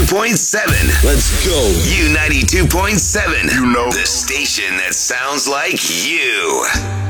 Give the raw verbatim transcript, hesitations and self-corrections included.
point seven. Let's go. U ninety-two point seven. You know. The station that sounds like you.